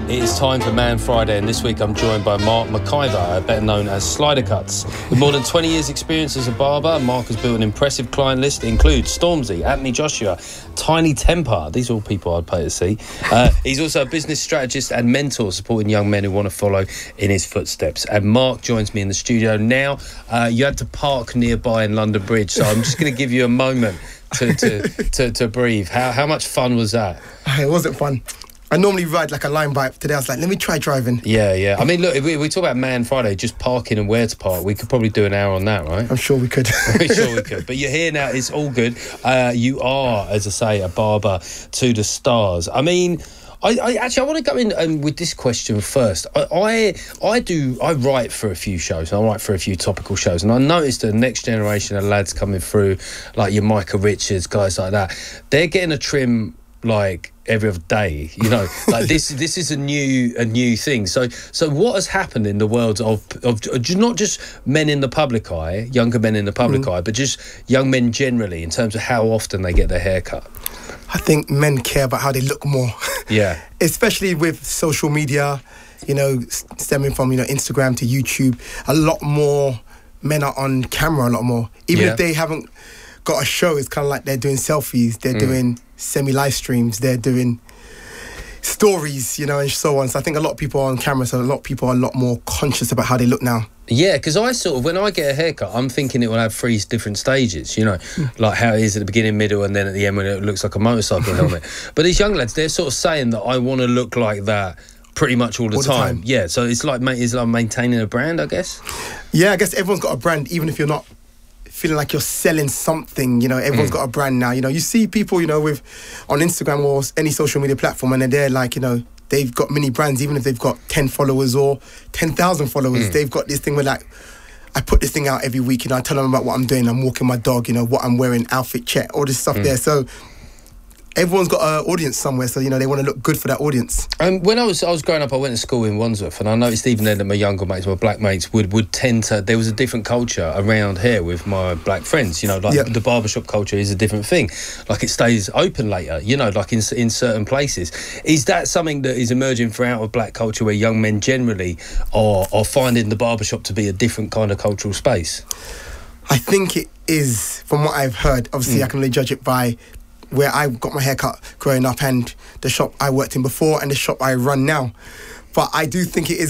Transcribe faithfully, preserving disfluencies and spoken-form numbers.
It is time for Man Friday, and this week I'm joined by Mark McIver, better known as Slider Cuts. With more than twenty years experience as a barber, Mark has built an impressive client list. It includes Stormzy, Anthony Joshua, Tiny Temper. These are all people I'd pay to see. Uh, he's also a business strategist and mentor, supporting young men who want to follow in his footsteps. And Mark joins me in the studio now. Uh, you had to park nearby in London Bridge, so I'm just going to give you a moment to, to, to, to breathe. How, how much fun was that? It wasn't fun. I normally ride like a line bike. Today I was like, let me try driving. Yeah, yeah. I mean, look, if we, we talk about Man Friday, just parking and where to park, we could probably do an hour on that, right? I'm sure we could. I'm sure we could. But you're here now, it's all good. Uh, you are, as I say, a barber to the stars. I mean, I, I actually I want to go in um, with this question first. I, I I do I write for a few shows. I write for a few topical shows, and I noticed the next generation of lads coming through, like your Micah Richards, guys like that, they're getting a trim like every other day, you know. Like this this is a new a new thing. So so what has happened in the world of of not just men in the public eye, younger men in the public mm. eye, but just young men generally, in terms of how often they get their hair cut? I think men care about how they look more. Yeah. Especially with social media, you know, stemming from, you know, Instagram to YouTube. A lot more men are on camera a lot more. Even yeah. if they haven't got a show, it's kind of like they're doing selfies, they're mm. doing semi-live streams, they're doing stories, you know, and so on. So I think a lot of people are on camera, so a lot of people are a lot more conscious about how they look now. Yeah, because I sort of, when I get a haircut, I'm thinking it will have three different stages, you know, mm. like how it is at the beginning, middle, and then at the end when it looks like a motorcycle helmet. But these young lads, they're sort of saying that I want to look like that pretty much all the, all the time. time. Yeah, so it's like, it's like maintaining a brand, I guess. Yeah, I guess everyone's got a brand, even if you're not feeling like you're selling something, you know, everyone's mm. got a brand now. You know, you see people, you know, with on Instagram or any social media platform, and they're like, you know, they've got mini brands, even if they've got ten followers or ten thousand followers. Mm. They've got this thing where, like, I put this thing out every week, you know, I tell them about what I'm doing. I'm walking my dog, you know, what I'm wearing, outfit check, all this stuff mm. there. So everyone's got an audience somewhere, so, you know, they want to look good for that audience. Um, when I was I was growing up, I went to school in Wandsworth, and I noticed even then that my younger mates, my black mates, would, would tend to... There was a different culture around here with my black friends, you know, like yep. the barbershop culture is a different thing. Like, it stays open later, you know, like in, in certain places. Is that something that is emerging throughout of black culture, where young men generally are, are finding the barbershop to be a different kind of cultural space? I think it is, from what I've heard. Obviously, mm. I can only judge it by where I got my haircut growing up and the shop I worked in before and the shop I run now. But I do think it is